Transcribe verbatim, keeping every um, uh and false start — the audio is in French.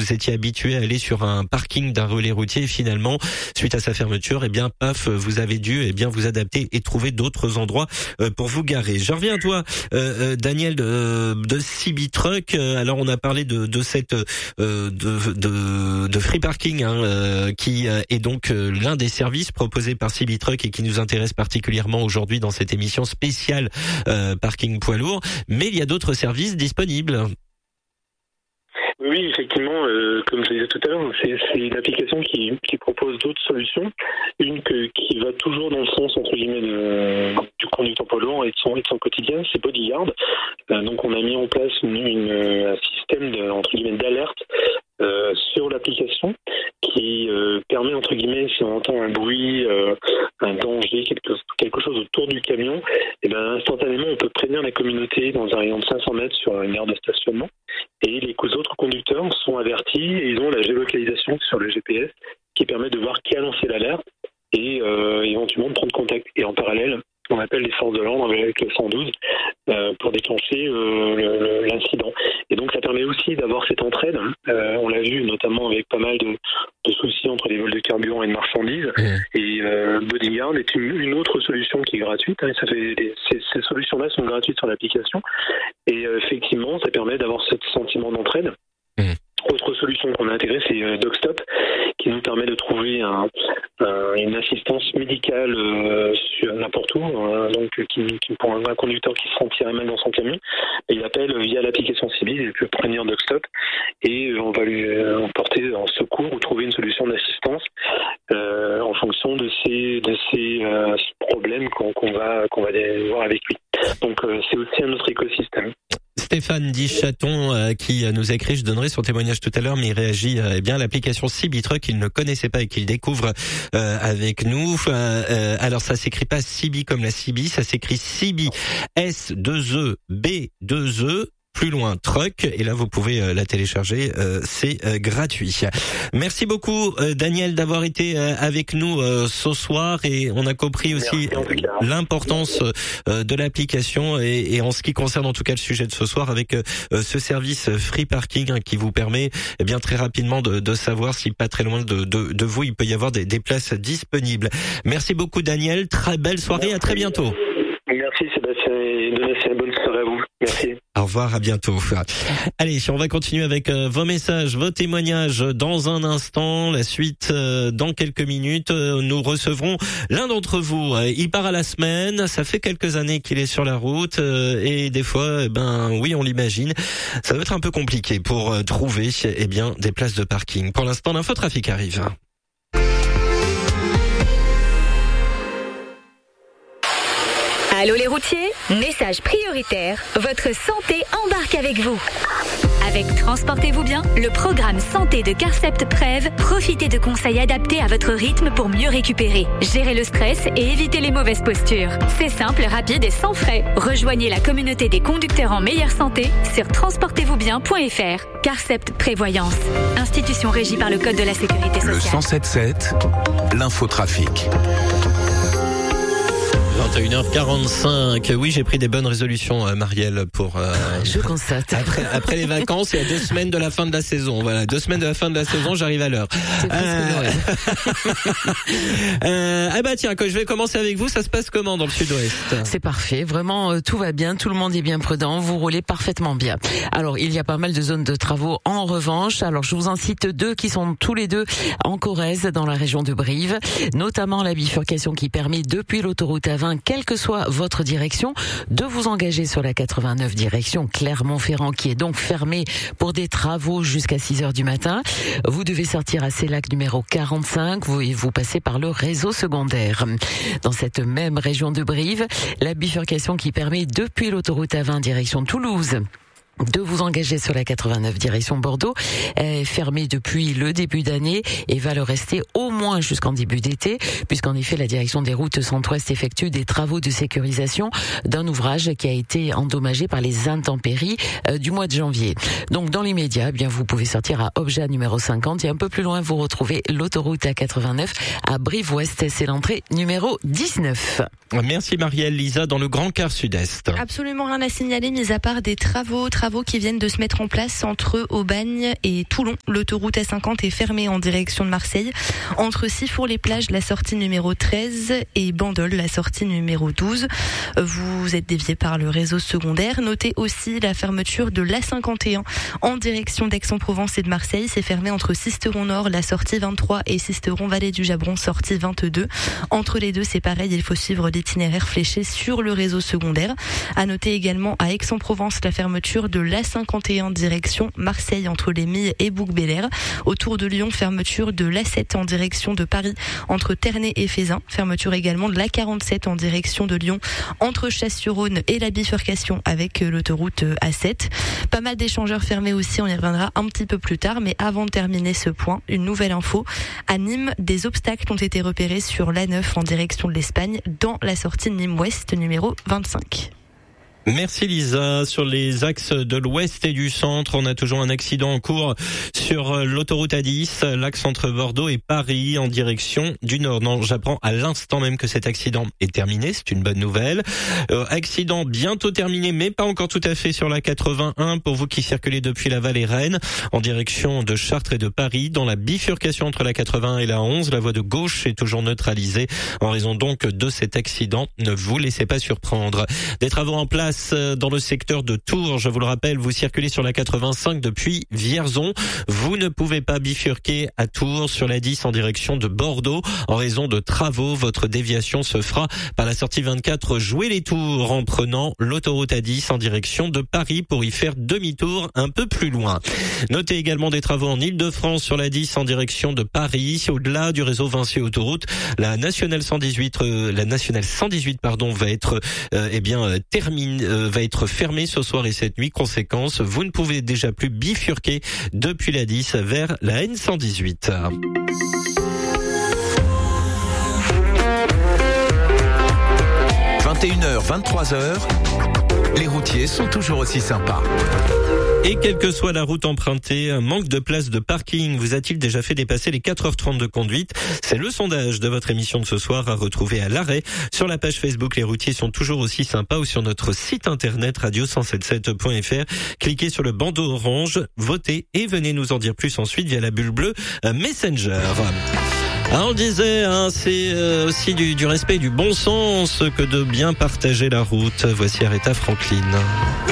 vous étiez habitué à aller sur un parking d'un relais routier et finalement, suite à sa fermeture, eh bien, paf, vous avez dû, eh bien, vous adapter et trouver d'autres endroits pour vous garer. Je reviens à toi, euh, Daniel de, de Cibitruck. Alors, on a parlé de, de cette euh, de, de, de free parking, hein, euh, qui est donc l'un des services proposés par Cibitruck et qui nous intéresse particulièrement aujourd'hui dans cette émission spéciale euh, parking poids lourd. Mais il y a d'autres services disponibles. Oui, effectivement, euh, comme je disais tout à l'heure, c'est, c'est une application qui, qui propose d'autres solutions. Une que, qui va toujours dans le sens, entre guillemets, de, du conducteur poids lourd et de son, et de son quotidien, c'est Bodyguard. Euh, donc on a mis en place une, une, un système de, entre guillemets, d'alerte euh, sur l'application qui euh, permet, entre guillemets, si on entend un bruit, euh, un danger, quelque, quelque chose autour du camion, et ben instantanément on peut prévenir la communauté dans un rayon de cinq cents mètres sur une aire de stationnement. Et les autres conducteurs sont avertis et ils ont la géolocalisation sur le G P S qui permet de voir qui a lancé l'alerte et euh, éventuellement de prendre contact. Et en parallèle, on appelle les forces de l'ordre avec le cent douze euh, pour déclencher euh, le, l'incident. Et donc ça permet aussi d'avoir cette entraide. Euh, on l'a vu notamment avec pas mal de, de soucis entre les vols de carburant et de marchandises. Mmh. Et euh, Bodyguard est une, une autre solution qui est gratuite. Hein, et ça fait, ces, ces solutions-là sont gratuites sur l'application. Et euh, effectivement, ça permet d'avoir ce sentiment d'entraide. Mmh. Autre solution qu'on a intégrée, c'est euh, DocStop, qui nous permet de trouver un, un, une assistance médicale euh, sur n'importe où, hein, donc qui, qui pour un, un conducteur qui se sentirait mal dans son camion, et il appelle via l'application Cibi, il peut prévenir DocStop, et euh, on va lui euh, porter en secours ou trouver une solution d'assistance euh, en fonction de ces de ces euh, problèmes qu'on, qu'on va qu'on va voir avec lui. Donc euh, c'est aussi un autre écosystème. Stéphane Dichaton euh, qui nous a écrit, je donnerai son témoignage tout à l'heure, mais il réagit euh, eh bien à l'application Cibitruck qu'il ne connaissait pas et qu'il découvre euh, avec nous. Euh, euh, alors ça s'écrit pas Cibi comme la Cibi, ça s'écrit Cibi S deux E B deux E. Plus loin, Truck, et là vous pouvez euh, la télécharger, euh, c'est euh, gratuit. Merci beaucoup euh, Daniel d'avoir été euh, avec nous euh, ce soir, et on a compris aussi l'importance euh, de l'application et, et en ce qui concerne en tout cas le sujet de ce soir avec euh, ce service Free Parking, hein, qui vous permet eh bien très rapidement de, de savoir si pas très loin de, de, de vous il peut y avoir des, des places disponibles. Merci beaucoup Daniel, très belle soirée, Merci. À très bientôt. Merci Sébastien et Donatien, bonne soirée à vous. Merci. Au revoir, à bientôt. Allez, on va continuer avec euh, vos messages, vos témoignages dans un instant. La suite euh, dans quelques minutes. Euh, nous recevrons l'un d'entre vous. Euh, il part à la semaine. Ça fait quelques années qu'il est sur la route euh, et des fois, eh ben oui, on l'imagine, ça va être un peu compliqué pour euh, trouver eh bien des places de parking. Pour l'instant, l'infotrafic arrive. Allô les routiers, message prioritaire, votre santé embarque avec vous. Avec Transportez-vous bien, le programme santé de Carcept Prev, profitez de conseils adaptés à votre rythme pour mieux récupérer, gérer le stress et éviter les mauvaises postures. C'est simple, rapide et sans frais. Rejoignez la communauté des conducteurs en meilleure santé sur transportez vous bien point f r. Carcept Prévoyance, institution régie par le Code de la Sécurité sociale. Le cent sept sept, l'infotrafic. vingt et une heures quarante-cinq. Oui, j'ai pris des bonnes résolutions, euh, Marielle, pour... Euh, Je constate. Après, après les vacances, il y a deux semaines de la fin de la saison. Voilà, deux semaines de la fin de la saison, j'arrive à l'heure. C'est euh... euh, ah bah tiens, quand je vais commencer avec vous, ça se passe comment dans le sud-ouest ? C'est parfait, vraiment, euh, tout va bien, tout le monde est bien prudent, vous roulez parfaitement bien. Alors, il y a pas mal de zones de travaux en revanche. Alors, je vous en cite deux qui sont tous les deux en Corrèze, dans la région de Brive, notamment la bifurcation qui permet depuis l'autoroute A vingt, quelle que soit votre direction, de vous engager sur la quatre-vingt-neuf direction Clermont-Ferrand, qui est donc fermée pour des travaux jusqu'à six heures du matin. Vous devez sortir à Célac numéro quarante-cinq, vous, et vous passez par le réseau secondaire. Dans cette même région de Brive, la bifurcation qui permet depuis l'autoroute A vingt direction Toulouse de vous engager sur la quatre-vingt-neuf direction Bordeaux est fermée depuis le début d'année et va le rester au moins jusqu'en début d'été, puisqu'en effet la direction des routes centre-ouest effectue des travaux de sécurisation d'un ouvrage qui a été endommagé par les intempéries euh, du mois de janvier. Donc dans l'immédiat, eh bien vous pouvez sortir à Obja numéro cinquante et un peu plus loin vous retrouvez l'autoroute A quatre-vingt-neuf à Brive-Ouest, c'est l'entrée numéro dix-neuf. Merci Marielle. Lisa, dans le Grand Quart Sud-Est. Absolument rien à signaler mis à part des travaux travaux qui viennent de se mettre en place entre Aubagne et Toulon. L'autoroute A cinquante est fermée en direction de Marseille. Entre Sifour-les-Plages, la sortie numéro treize et Bandol, la sortie numéro douze. Vous êtes dévié par le réseau secondaire. Notez aussi la fermeture de l'A cinquante et un en direction d'Aix-en-Provence et de Marseille. C'est fermé entre Sisteron-Nord, la sortie vingt-trois et Sisteron-Vallée du Jabron, sortie vingt-deux. Entre les deux, c'est pareil, il faut suivre l'itinéraire fléché sur le réseau secondaire. À noter également à Aix-en-Provence la fermeture de l'A cinquante et un direction Marseille entre les Milles et Bouc-Bélier. Autour de Lyon, fermeture de l'A sept en direction de Paris entre Ternay et Fézin. Fermeture également de l'A quarante-sept en direction de Lyon entre Chasse-sur-Rhône et la bifurcation avec l'autoroute A sept. Pas mal d'échangeurs fermés aussi, on y reviendra un petit peu plus tard, mais avant de terminer ce point, une nouvelle info. À Nîmes, des obstacles ont été repérés sur l'A neuf en direction de l'Espagne dans la sortie de Nîmes-Ouest numéro vingt-cinq. Merci Lisa. Sur les axes de l'ouest et du centre, on a toujours un accident en cours sur l'autoroute A dix, l'axe entre Bordeaux et Paris en direction du nord. Non, j'apprends à l'instant même que cet accident est terminé, c'est une bonne nouvelle. Euh, accident bientôt terminé, mais pas encore tout à fait sur la quatre-vingt-un pour vous qui circulez depuis Laval et Rennes en direction de Chartres et de Paris. Dans la bifurcation entre la quatre-vingt-un et la onze, la voie de gauche est toujours neutralisée en raison donc de cet accident. Ne vous laissez pas surprendre. Des travaux en place dans le secteur de Tours, je vous le rappelle, vous circulez sur la quatre-vingt-cinq depuis Vierzon. Vous ne pouvez pas bifurquer à Tours sur la dix en direction de Bordeaux en raison de travaux. Votre déviation se fera par la sortie vingt-quatre Jouer les Tours en prenant l'autoroute A dix en direction de Paris pour y faire demi-tour un peu plus loin. Notez également des travaux en Île-de-France sur la dix en direction de Paris. Au-delà du réseau Vinci Autoroute, la nationale cent dix-huit, euh, la nationale cent dix-huit pardon, va être euh, eh bien euh, terminée. va être fermé ce soir et cette nuit. Conséquence, vous ne pouvez déjà plus bifurquer depuis la dix vers la N cent dix-huit. vingt et une heures, vingt-trois heures, les routiers sont toujours aussi sympas. Et quelle que soit la route empruntée, un manque de place de parking vous a-t-il déjà fait dépasser les quatre heures trente de conduite? C'est le sondage de votre émission de ce soir à retrouver à l'arrêt sur la page Facebook Les Routiers sont toujours aussi sympas ou sur notre site internet radio cent soixante-dix-sept point f r. Cliquez sur le bandeau orange, votez et venez nous en dire plus ensuite via la bulle bleue Messenger. Ah, on le disait, hein, c'est euh, aussi du, du respect et du bon sens que de bien partager la route. Voici Aretha Franklin.